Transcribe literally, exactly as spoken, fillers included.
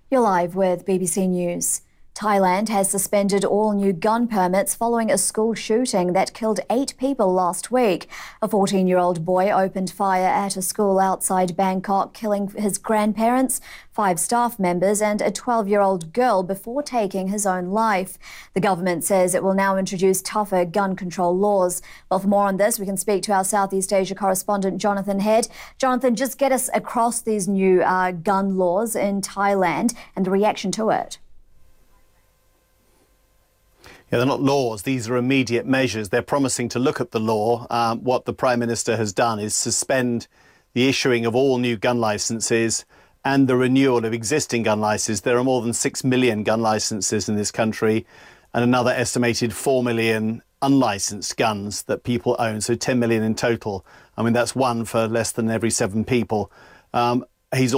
You're live with B B C News. Thailand has suspended all new gun permits following a school shooting that killed eight people last week. A fourteen-year-old boy opened fire at a school outside Bangkok, killing his grandparents, five staff members and a twelve-year-old girl before taking his own life. The government says it will now introduce tougher gun control laws. Well, for more on this, we can speak to our Southeast Asia correspondent, Jonathan Head. Jonathan, just get us across these new uh, gun laws in Thailand and the reaction to it. Yeah, they're not laws, these are immediate measures. They're promising to look at the law. Um, what the Prime Minister has done is suspend the issuing of all new gun licences and the renewal of existing gun licences. There are more than six million gun licences in this country and another estimated four million unlicensed guns that people own, so ten million in total. I mean, that's one for less than every seven people. Um, he's